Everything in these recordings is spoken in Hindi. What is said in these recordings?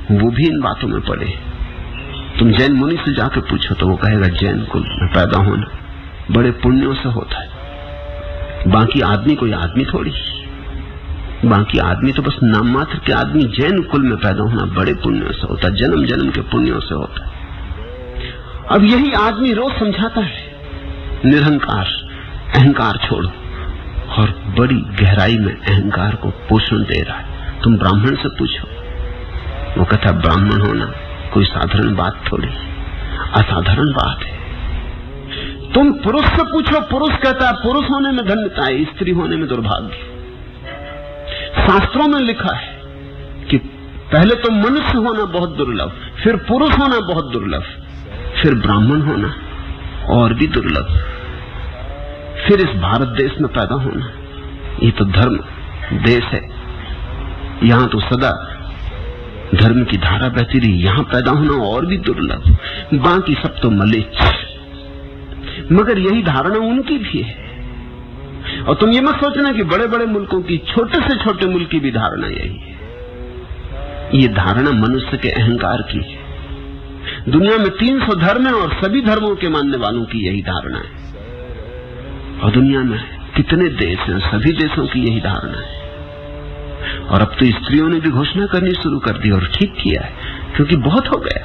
वो भी इन बातों में पड़े। तुम जैन मुनि से जाके पूछो तो वो कहेगा जैन कुल में पैदा होना बड़े पुण्यों से होता है। बाकी आदमी कोई आदमी थोड़ी, बाकी आदमी तो बस नाम मात्र के आदमी। जैन कुल में पैदा होना बड़े पुण्यों से होता है, जन्म जन्म के पुण्यों से होता है। अब यही आदमी रोज समझाता है निरहंकार, अहंकार छोड़ो, और बड़ी गहराई में अहंकार को पोषण दे रहा है। तुम ब्राह्मण से पूछो, वो कहता ब्राह्मण होना कोई साधारण बात थोड़ी, असाधारण बात है। तुम पुरुष से पूछो, पुरुष कहता है पुरुष होने में धन्यता है, स्त्री होने में दुर्भाग्य। शास्त्रों में लिखा है कि पहले तो मनुष्य होना बहुत दुर्लभ, फिर पुरुष होना बहुत दुर्लभ, फिर ब्राह्मण होना और भी दुर्लभ, फिर इस भारत देश में पैदा होना। ये तो धर्म देश है, यहां तो सदा धर्म की धारा बहती रही, यहां पैदा होना और भी दुर्लभ, बाकी सब तो मलेच्छ। मगर यही धारणा उनकी भी है। और तुम ये मत सोचना कि बड़े बड़े मुल्कों की, छोटे से छोटे मुल्क की भी धारणा यही है। ये धारणा मनुष्य के अहंकार की है। दुनिया में 300 धर्म है और सभी धर्मों के मानने वालों की यही धारणा है। और दुनिया में कितने देश हैं, सभी देशों की यही धारणा है। और अब तो स्त्रियों ने भी घोषणा करनी शुरू कर दी, और ठीक किया है, क्योंकि बहुत हो गया।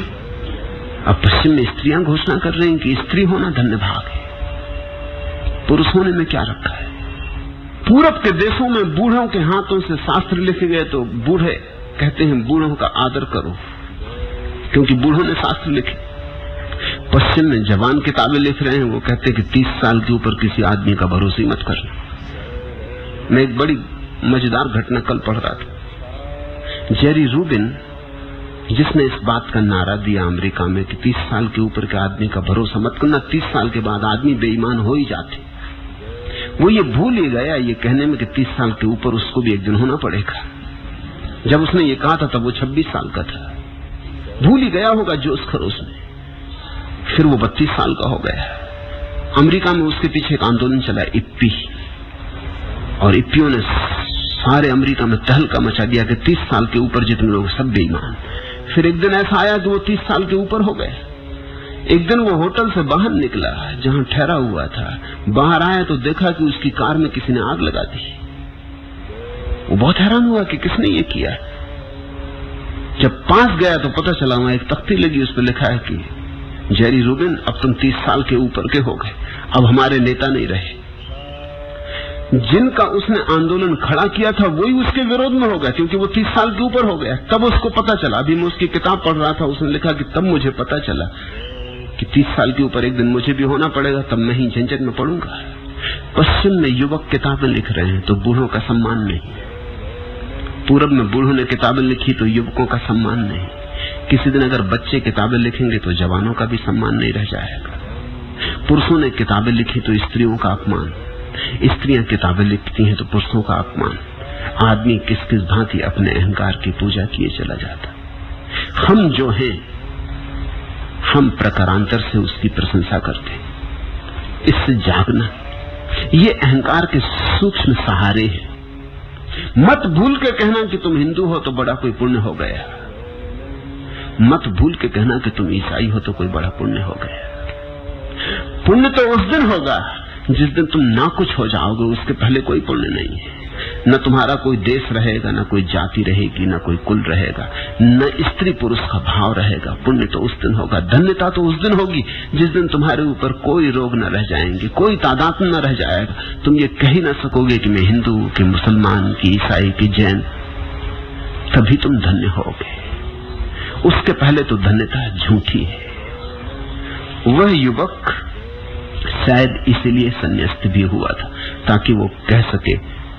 अब पश्चिम में स्त्रियां घोषणा कर रही हैं कि स्त्री होना धन्य भाग है, पुरुष होने में क्या रखा है। पूरब के देशों में बूढ़ों के हाथों से शास्त्र लिखे गए तो बूढ़े कहते हैं बूढ़ों का आदर करो, क्योंकि बूढ़ों ने शास्त्र लिखे। पश्चिम में जवान किताबें लिख रहे हैं, वो कहते हैं कि 30 साल के ऊपर किसी आदमी का भरोसा मत करना। मैं एक बड़ी मजेदार घटना कल पढ़ रहा था। जेरी रूबिन, जिसने इस बात का नारा दिया अमेरिका में कि 30 साल के ऊपर के आदमी का भरोसा मत करना, 30 साल के बाद आदमी बेईमान हो ही जाते, वो ये भूल ही गया ये कहने में कि 30 साल के ऊपर उसको भी एक दिन होना पड़ेगा। जब उसने ये कहा था तब वो 26 साल का था। भूल ही गया होगा जोश खरोश में। फिर वो 32 साल का हो गया। अमेरिका में उसके पीछे एक आंदोलन चला, इप्पी, और इप्पियों ने सारे अमेरिका में तहलका मचा दिया कि 30 साल के ऊपर जितने लोग सब बेईमान। फिर एक दिन ऐसा आया कि वो 30 साल के ऊपर हो गए। एक दिन वो होटल से बाहर निकला जहां ठहरा हुआ था, बाहर आया तो देखा कि उसकी कार में किसी ने आग लगा दी। वो बहुत हैरान हुआ कि किसने ये किया। जब पास गया तो पता चला वहां एक तख्ती लगी, उस पर लिखा है कि जेरी रूबिन, अब तुम 30 साल के ऊपर के हो गए, अब हमारे नेता नहीं रहे। जिनका उसने आंदोलन खड़ा किया था वही उसके विरोध में हो गया, क्योंकि वो 30 साल के ऊपर हो गया। तब उसको पता चला, अभी मैं उसकी किताब पढ़ रहा था, उसने लिखा कि तब मुझे पता चला कि 30 साल के ऊपर एक दिन मुझे भी होना पड़ेगा, तब मैं ही झंझट में पड़ूंगा। पश्चिम में युवक किताबें लिख रहे हैं तो बूढ़ों का सम्मान नहीं, पूरब में बूढ़ों ने किताबें लिखी तो युवकों का सम्मान नहीं। किसी दिन अगर बच्चे किताबें लिखेंगे तो जवानों का भी सम्मान नहीं रह जाएगा। पुरुषों ने किताबें लिखी तो स्त्रियों का अपमान, स्त्रियां किताबें लिखती हैं तो पुरुषों का अपमान। आदमी किस किस भांति अपने अहंकार की पूजा किए चला जाता। हम जो हैं, हम प्रकारांतर से उसकी प्रशंसा करते। इससे जागना, ये अहंकार के सूक्ष्म सहारे हैं। मत भूल के कहना कि तुम हिंदू हो तो बड़ा कोई पुण्य हो गया, मत भूल के कहना कि तुम ईसाई हो तो कोई बड़ा पुण्य हो गया। पुण्य तो उस दिन होगा जिस दिन तुम ना कुछ हो जाओगे, उसके पहले कोई पुण्य नहीं है। न तुम्हारा कोई देश रहेगा, न कोई जाति रहेगी, न कोई कुल रहेगा, न स्त्री पुरुष का भाव रहेगा। पुण्य तो उस दिन होगा, धन्यता तो उस दिन होगी जिस दिन तुम्हारे ऊपर कोई रोग न रह जाएंगे, कोई तादाद न रह जाएगा। तुम ये कह ही ना सकोगे कि मैं हिंदू, कि मुसलमान, कि ईसाई, कि जैन, तभी तुम धन्य होगे। उसके पहले तो धन्यता झूठी है। वह युवक शायद इसीलिए संन्यास्त भी हुआ था, ताकि वो कह सके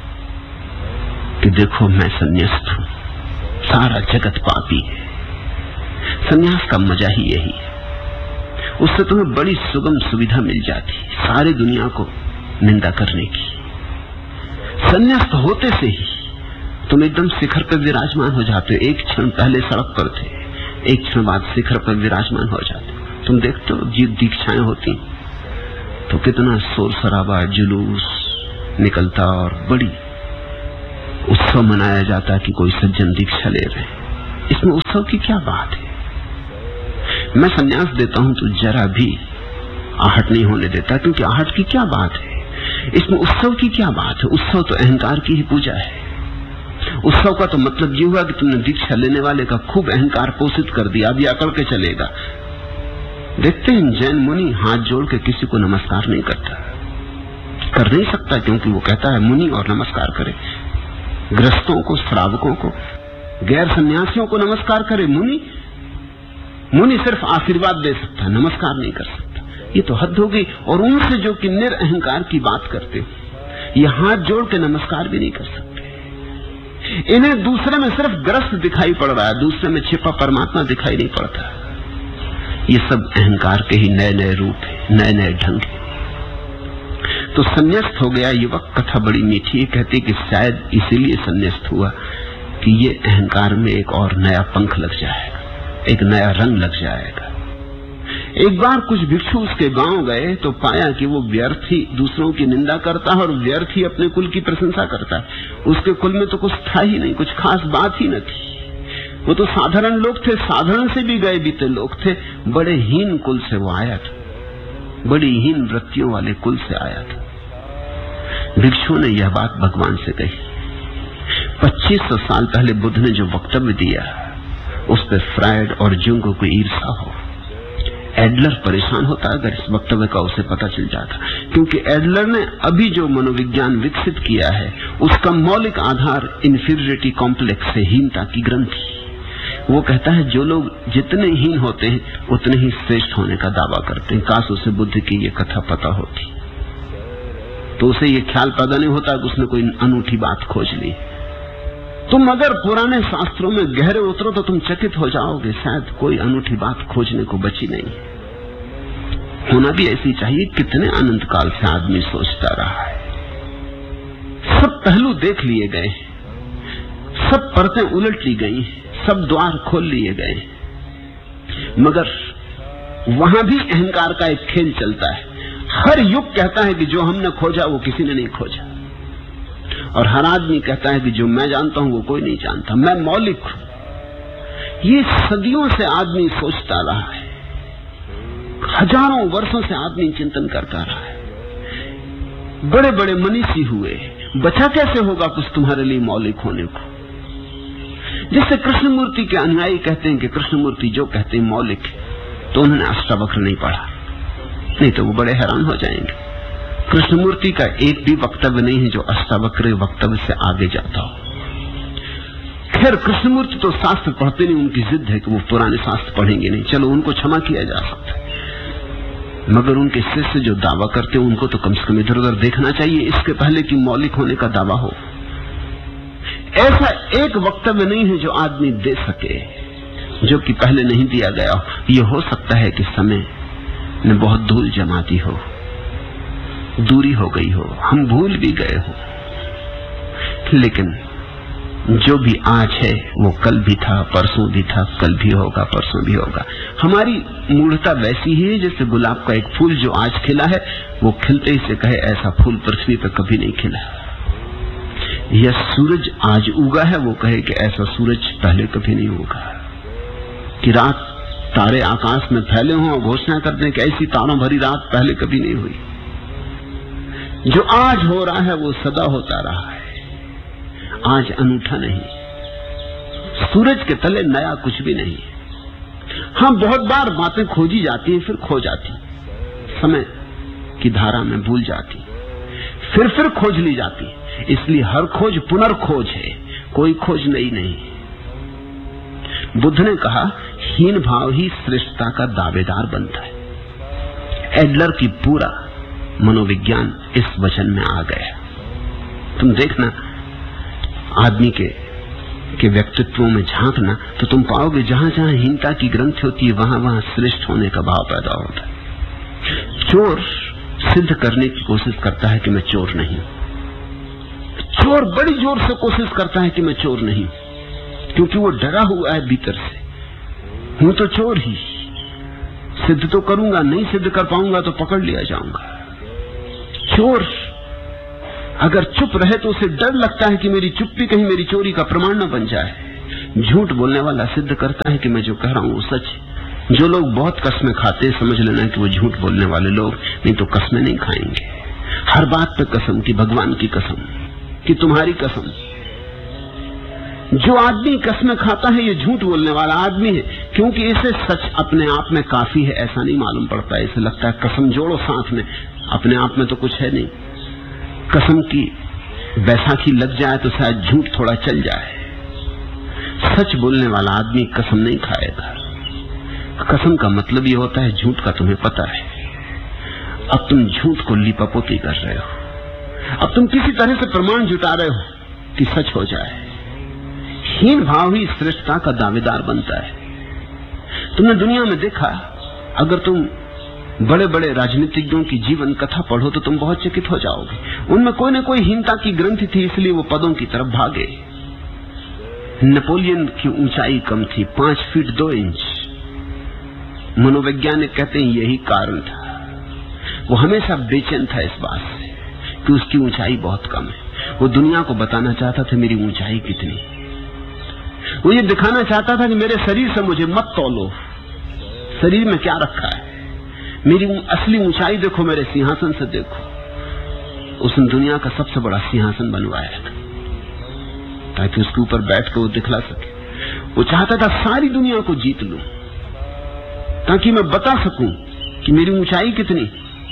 कि देखो मैं संन्यास्त हूं, सारा जगत पापी है। संन्यास का मजा ही यही है, उससे तुम्हें बड़ी सुगम सुविधा मिल जाती सारी दुनिया को निंदा करने की। संन्यास्त होते से ही तुम एकदम शिखर पर विराजमान हो जाते हो। एक क्षण पहले सड़क पर थे, एक क्षण बाद शिखर पर विराजमान हो जाते। तुम देखते हो जी दीक्षाएं होती तो कितना शोर शराबा, जुलूस निकलता और बड़ी उत्सव मनाया जाता कि कोई सज्जन दीक्षा ले रहे। इस इसमें उत्सव की क्या बात है? मैं संन्यास देता हूं तो जरा भी आहट नहीं होने देता, क्योंकि आहट की क्या बात है? इसमें उत्सव की क्या बात है? उत्सव तो अहंकार की ही पूजा है। उत्सव का तो मतलब ये हुआ कि तुमने दीक्षा लेने वाले का खूब अहंकार पोषित कर दिया, अब ये अकड़ के चलेगा। देखते हैं जैन मुनि हाथ जोड़ के किसी को नमस्कार नहीं करता, कर नहीं सकता, क्योंकि वो कहता है मुनि और नमस्कार करे। ग्रस्तों को, श्रावकों को, गैर सन्यासियों को नमस्कार करे। मुनि सिर्फ आशीर्वाद दे सकता है, नमस्कार नहीं कर सकता। ये तो हद हो गई। और उनसे जो कि निरअहंकार की बात करते, ये हाथ जोड़ के नमस्कार भी नहीं कर सकते। इन्हें दूसरे में सिर्फ ग्रस्त दिखाई पड़ रहा है, दूसरे में छिपा परमात्मा दिखाई नहीं पड़ता। ये सब अहंकार के ही नए नए रूप है, नए नए ढंग है। तो संन्यास्त हो गया युवक। कथा बड़ी मीठी है, कहती कि शायद इसीलिए संन्यास्त हुआ कि ये अहंकार में एक और नया पंख लग जाएगा, एक नया रंग लग जाएगा। एक बार कुछ भिक्षु उसके गांव गए तो पाया कि वो व्यर्थ ही दूसरों की निंदा करता है और व्यर्थ ही अपने कुल की प्रशंसा करता है। उसके कुल में तो कुछ था ही नहीं, कुछ खास बात ही न थी। वो तो साधारण लोग थे, साधारण से भी गए बीते लोग थे। बड़े हीन कुल से वो आया था, बड़ी हीन वृत्तियों वाले कुल से आया था। भिक्षु ने यह बात भगवान से कही। 2500 साल पहले बुद्ध ने जो वक्तव्य दिया उस पर फ्रायड और जुंग को ईर्षा हो। एडलर परेशान होता अगर इस वक्तव्य का उसे पता चल जाता, क्योंकि एडलर ने अभी जो मनोविज्ञान विकसित किया है उसका मौलिक आधार इंफीरियरिटी कॉम्प्लेक्स है, हीनता की ग्रंथि। वो कहता है जो लोग जितने हीन होते हैं उतने ही श्रेष्ठ होने का दावा करते हैं। काश उसे बुद्ध की ये कथा पता होती तो उसे ये ख्याल पैदा नहीं होता कि उसने कोई अनूठी बात खोज ली। तुम अगर पुराने शास्त्रों में गहरे उतरो तो तुम चकित हो जाओगे, शायद कोई अनूठी बात खोजने को बची नहीं। होना भी ऐसी चाहिए। कितने अनंत काल से आदमी सोचता रहा है, सब पहलू देख लिए गए, सब परतें उलट ली गई, सब द्वार खोल लिए गए, मगर वहां भी अहंकार का एक खेल चलता है। हर युग कहता है कि जो हमने खोजा वो किसी ने नहीं खोजा, और हर आदमी कहता है कि जो मैं जानता हूं वो कोई नहीं जानता, मैं मौलिक हूं। ये सदियों से आदमी सोचता रहा है, हजारों वर्षों से आदमी चिंतन करता रहा है। बड़े बड़े मनीषी हुए, बचा कैसे होगा कुछ तुम्हारे लिए मौलिक होने को? जिससे कृष्णमूर्ति के अनुयायी कहते हैं कि कृष्णमूर्ति जो कहते हैं मौलिक, तो उन्होंने अष्टावक्र नहीं पढ़ा, नहीं तो वो बड़े हैरान हो जाएंगे। कृष्णमूर्ति का एक भी वक्तव्य नहीं है जो अष्टावक्र वक्तव्य से आगे जाता हो। खैर कृष्णमूर्ति तो शास्त्र पढ़ते नहीं, उनकी जिद है कि वो पुराने शास्त्र पढ़ेंगे नहीं, चलो उनको क्षमा किया जा सकता है। मगर उनके शिष्य जो दावा करते हैं उनको तो कम से कम इधर उधर देखना चाहिए, इसके पहले कि मौलिक होने का दावा हो। ऐसा एक वक्तव्य नहीं है जो आदमी दे सके जो कि पहले नहीं दिया गया हो। यह हो सकता है कि समय ने बहुत धूल जमा दी हो, दूरी हो गई हो, हम भूल भी गए हो, लेकिन जो भी आज है वो कल भी था, परसों भी था, कल भी होगा, परसों भी होगा। हमारी मूढ़ता वैसी ही है जैसे गुलाब का एक फूल जो आज खिला है वो खिलते ही से कहे ऐसा फूल पृथ्वी पर कभी नहीं खिला। यह सूरज आज उगा है वो कहे कि ऐसा सूरज पहले कभी नहीं उगा। कि रात तारे आकाश में फैले हों और घोषणा कर दें कि ऐसी तारों भरी रात पहले कभी नहीं हुई। जो आज हो रहा है वो सदा होता रहा है, आज अनूठा नहीं। सूरज के तले नया कुछ भी नहीं। हाँ, बहुत बार बातें खोजी जाती हैं फिर खो जाती, समय की धारा में भूल जाती, फिर खोज ली जाती। इसलिए हर खोज पुनर्खोज है, कोई खोज नई नहीं। बुद्ध ने कहा हीन भाव ही श्रेष्ठता का दावेदार बनता है। एडलर की पूरा मनोविज्ञान इस वचन में आ गया। तुम देखना आदमी के व्यक्तित्वों में झांकना तो तुम पाओगे जहां जहां हीनता की ग्रंथि होती है वहां वहां श्रेष्ठ होने का भाव पैदा होता है। चोर सिद्ध करने की कोशिश करता है कि मैं चोर नहीं। चोर बड़ी जोर से कोशिश करता है कि मैं चोर नहीं, क्योंकि वो डरा हुआ है भीतर से, हूं तो चोर ही, सिद्ध तो करूंगा, नहीं सिद्ध कर पाऊंगा तो पकड़ लिया जाऊंगा। चोर अगर चुप रहे तो उसे डर लगता है कि मेरी चुप्पी कहीं मेरी चोरी का प्रमाण न बन जाए। झूठ बोलने वाला सिद्ध करता है कि मैं जो कह रहा हूं वो सच है। जो लोग बहुत कस्में खाते हैं समझ लेना कि वो झूठ बोलने वाले लोग, नहीं तो कस्में नहीं खाएंगे। हर बात पे कसम, कि भगवान की कसम, कि तुम्हारी कसम। जो आदमी कस्में खाता है ये झूठ बोलने वाला आदमी है, क्योंकि इसे सच अपने आप में काफी है ऐसा नहीं मालूम पड़ता है। इसे लगता है कसम जोड़ो साथ में, अपने आप में तो कुछ है नहीं। कसम की बैसाखी लग जाए तो शायद झूठ थोड़ा चल जाए। सच बोलने वाला आदमी कसम नहीं खाएगा। कसम का मतलब ये होता है झूठ का तुम्हें पता है, अब तुम झूठ को लिपापोती कर रहे हो, अब तुम किसी तरह से प्रमाण जुटा रहे हो कि सच हो जाए। हीन भाव ही श्रेष्ठता का दावेदार बनता है। तुमने दुनिया में देखा, अगर तुम बड़े बड़े राजनीतिज्ञों की जीवन कथा पढ़ो तो तुम बहुत चकित हो जाओगे। उनमें कोई न कोई हीनता की ग्रंथि थी, इसलिए वो पदों की तरफ भागे। नेपोलियन की ऊंचाई कम थी, 5 फीट 2 इंच। मनोवैज्ञानिक कहते हैं यही कारण था। वो हमेशा बेचैन था इस बात से कि उसकी ऊंचाई बहुत कम है। वो दुनिया को बताना चाहता था मेरी ऊंचाई कितनी। वो ये दिखाना चाहता था कि मेरे शरीर से मुझे मत तौलो, शरीर में क्या रखा है, मेरी असली ऊंचाई देखो, मेरे सिंहासन से देखो। उसने दुनिया का सबसे बड़ा सिंहासन बनवाया था ताकि उसके ऊपर बैठ कर वो दिखला सके। वो चाहता था सारी दुनिया को जीत लूं ताकि मैं बता सकूं कि मेरी ऊंचाई कितनी।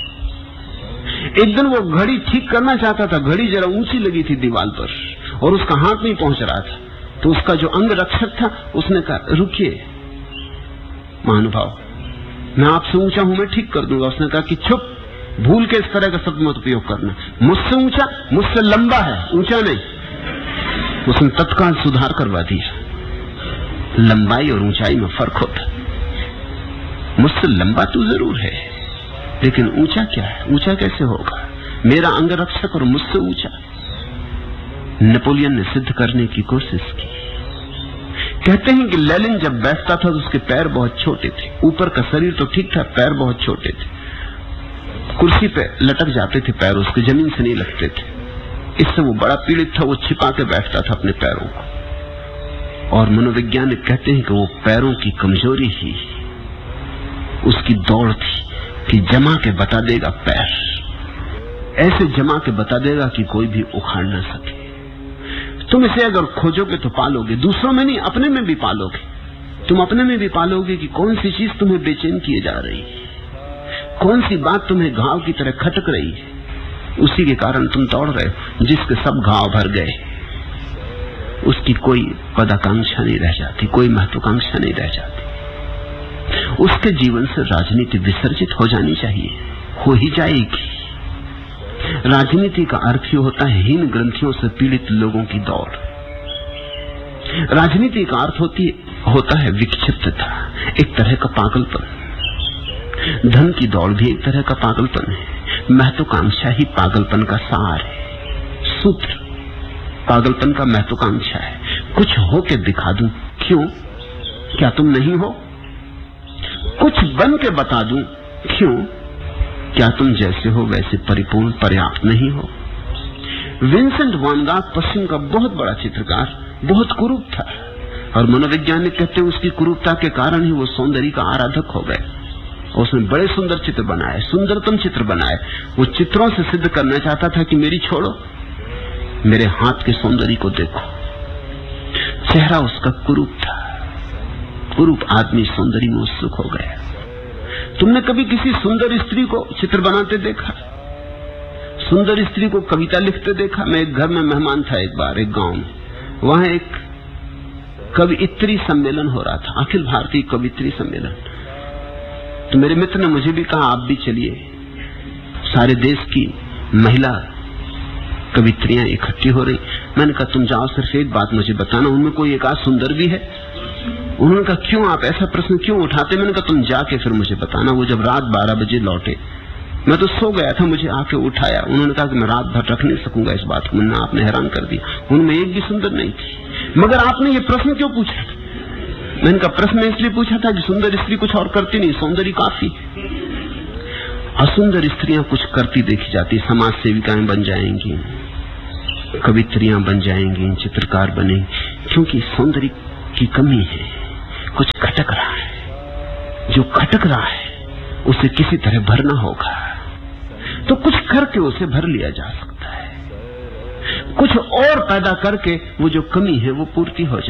एक दिन वो घड़ी ठीक करना चाहता था, घड़ी जरा ऊंची लगी थी दीवार पर और उसका हाथ नहीं पहुंच रहा था, तो उसका जो अंग रक्षक था उसने कहा रुकिए महानुभाव, मैं आपसे ऊंचा हूं, मैं ठीक कर दूंगा। उसने कहा कि चुप, भूल के इस तरह का शब्द मत उपयोग करना, मुझसे ऊंचा, मुझसे लंबा है, ऊंचा नहीं। उसने तत्काल सुधार करवा दिया। लंबाई और ऊंचाई में फर्क होता। मुझसे लंबा तो जरूर है, लेकिन ऊंचा क्या है, ऊंचा कैसे होगा? मेरा अंग रक्षक और मुझसे ऊंचा। नेपोलियन ने सिद्ध करने की कोशिश की। कहते हैं कि लेनिन जब बैठता था तो उसके पैर बहुत छोटे थे, ऊपर का शरीर तो ठीक था, पैर बहुत छोटे थे, कुर्सी पे लटक जाते थे पैर उसके, जमीन से नहीं लगते थे। इससे वो बड़ा पीड़ित था, वो छिपा के बैठता था अपने पैरों को। और मनोवैज्ञानिक कहते हैं कि वो पैरों की कमजोरी ही उसकी दौड़ थी कि जमा के बता देगा पैर, ऐसे जमा के बता देगा कि कोई भी उखाड़ ना सके। तुम इसे अगर खोजोगे तो पालोगे, दूसरों में नहीं अपने में भी पालोगे। तुम अपने में भी पालोगे कि कौन सी चीज तुम्हें बेचैन किए जा रही है, कौन सी बात तुम्हें घाव की तरह खटक रही है। उसी के कारण तुम दौड़ रहे हो। जिसके सब घाव भर गए उसकी कोई पदाकांक्षा नहीं रह जाती, कोई महत्वाकांक्षा नहीं रह जाती। उसके जीवन से राजनीति विसर्जित हो जानी चाहिए, हो ही जाएगी। राजनीति का अर्थ ही होता है हीन ग्रंथियों से पीड़ित लोगों की दौड़। राजनीति का अर्थ होता है विक्षिप्तता, एक तरह का पागलपन। धन की दौड़ भी एक तरह का पागलपन है। महत्वाकांक्षा ही पागलपन का सार है। सूत्र पागलपन का महत्वाकांक्षा है, कुछ हो के दिखा दूं। क्यों? क्या तुम नहीं हो? कुछ बन के बता दूं। क्यों? क्या तुम जैसे हो वैसे परिपूर्ण पर्याप्त नहीं हो? विंसेंट वैन गॉग पश्चिम का बहुत बड़ा चित्रकार, बहुत कुरूप था, और मनोवैज्ञानिक कहते हैं उसकी कुरूपता के कारण ही वो सौंदर्य का आराधक हो गए। उसने बड़े सुंदर चित्र बनाए, सुंदरतम चित्र बनाए। वो चित्रों से सिद्ध करना चाहता था कि मेरी छोड़ो, मेरे हाथ के सौंदर्य को देखो। चेहरा उसका कुरूप था। कुरूप आदमी सौंदर्य में उत्सुक हो गया। तुमने कभी किसी सुंदर स्त्री को चित्र बनाते देखा? सुंदर स्त्री को कविता लिखते देखा? मैं एक घर में मेहमान था एक बार, एक गांव में। वहां एक कवियत्री सम्मेलन हो रहा था, अखिल भारतीय कवियत्री सम्मेलन। तो मेरे मित्र ने मुझे भी कहा आप भी चलिए। सारे देश की महिला कवित्रियां इकट्ठी हो रही। मैंने कहा तुम जाओ, सिर्फ एक बात मुझे बताना, उनमें कोई एक आध सुंदर भी है? उन्होंने कहा क्यों, आप ऐसा प्रश्न क्यों उठाते? मैंने कहा तुम जाके फिर मुझे बताना। वो जब रात 12 बजे लौटे, मैं तो सो गया था, मुझे आके उठाया। उन्होंने कहा कि मैं रात भर रख नहीं सकूंगा इस बात को, मुन्ना आपने हैरान कर दिया, उनमें एक भी सुंदर नहीं थी। मगर आपने ये प्रश्न क्यों पूछा? मैंने कहा प्रश्न इसलिए पूछा था कि सुंदर स्त्री कुछ और करती नहीं, सौंदर्य काफी। असुंदर स्त्रियां कुछ करती देखी जाती, समाज सेविकाएं बन जाएंगी, कवित्रियां बन जाएंगी, चित्रकार बनेंगी, क्योंकि सौंदर्य की कमी है, कुछ खटक रहा है। जो खटक रहा है उसे किसी तरह भरना होगा, तो कुछ करके उसे भर लिया जा सकता है। कुछ और पैदा करके वो जो कमी है वो पूर्ति हो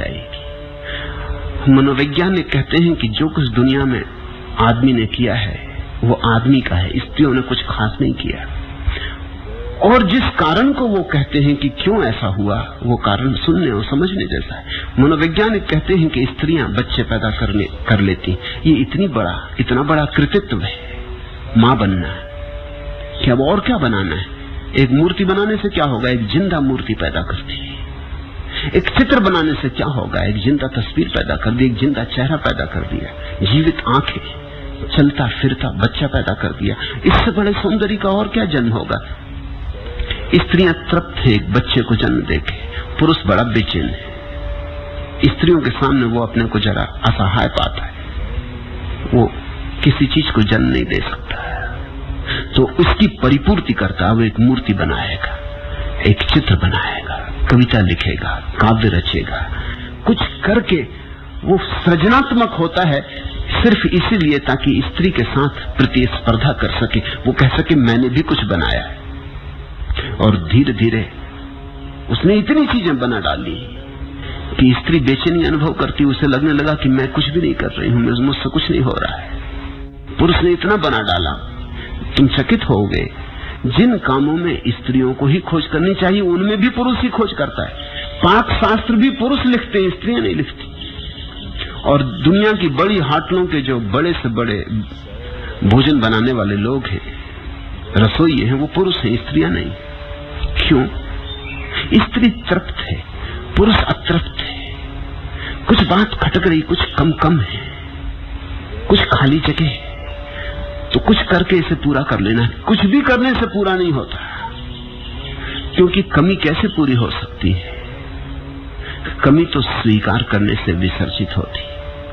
जाएगी। मनोवैज्ञानिक कहते हैं कि जो कुछ दुनिया में आदमी ने किया है वो आदमी का है, स्त्रियों ने कुछ खास नहीं किया। और जिस कारण को वो कहते हैं कि क्यों ऐसा हुआ, वो कारण सुनने और समझने जैसा है। मनोवैज्ञानिक कहते हैं कि स्त्रियां बच्चे पैदा कर लेती, ये इतना बड़ा कृतित्व है मां बनना, कि अब और क्या बनाना है। एक मूर्ति बनाने से क्या होगा, एक जिंदा मूर्ति पैदा करती है। एक चित्र बनाने से क्या होगा, एक जिंदा तस्वीर पैदा कर दी, एक जिंदा चेहरा पैदा कर दिया, जीवित आंखें, चलता फिरता बच्चा पैदा कर दिया। इससे बड़े सौंदर्य का और क्या जन्म होगा। स्त्रियां तृप्त है एक बच्चे को जन्म देके, पुरुष बड़ा बेचैन है। स्त्रियों के सामने वो अपने को जरा असहाय पाता है, वो किसी चीज को जन्म नहीं दे सकता, तो उसकी परिपूर्ति करता वो एक मूर्ति बनाएगा, एक चित्र बनाएगा, कविता लिखेगा, काव्य रचेगा, कुछ करके वो सृजनात्मक होता है सिर्फ इसीलिए ताकि स्त्री के साथ प्रतिस्पर्धा कर सके। वो कह सके मैंने भी कुछ बनाया है। और धीरे धीरे उसने इतनी चीजें बना डाली कि स्त्री बेचैनी अनुभव करती, उसे लगने लगा कि मैं कुछ भी नहीं कर रही हूं, मुझसे कुछ नहीं हो रहा है। पुरुष ने इतना बना डाला, तुम चकित हो गए। जिन कामों में स्त्रियों को ही खोज करनी चाहिए उनमें भी पुरुष ही खोज करता है। पाक शास्त्र भी पुरुष लिखते हैं, स्त्रियां नहीं लिखती। और दुनिया की बड़ी होटलों के जो बड़े से बड़े भोजन बनाने वाले लोग हैं, रसोई हैं, वो पुरुष हैं, स्त्रियां नहीं। क्यों? स्त्री तृप्त है, पुरुष अतृप्त है। कुछ बात खटक रही, कुछ कम है, कुछ खाली जगह है, तो कुछ करके इसे पूरा कर लेना। कुछ भी करने से पूरा नहीं होता, क्योंकि कमी कैसे पूरी हो सकती है? कमी तो स्वीकार करने से विसर्जित होती।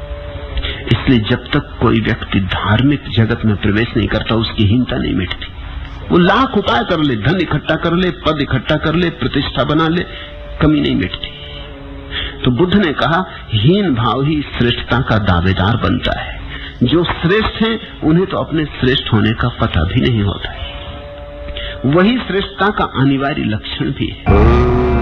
इसलिए जब तक कोई व्यक्ति धार्मिक जगत में प्रवेश नहीं करता, उसकी हीनता नहीं मिटती। वो लाख उपाय कर ले, धन इकट्ठा कर ले, पद इकट्ठा कर ले, प्रतिष्ठा बना ले, कमी नहीं मिटती। तो बुद्ध ने कहा हीन भाव ही श्रेष्ठता का दावेदार बनता है। जो श्रेष्ठ हैं उन्हें तो अपने श्रेष्ठ होने का पता भी नहीं होता है। वही श्रेष्ठता का अनिवार्य लक्षण भी है।